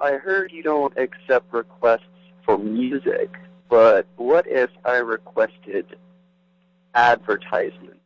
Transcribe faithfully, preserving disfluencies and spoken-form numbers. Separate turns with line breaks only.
I heard you don't accept requests for music, but what if I requested advertisements?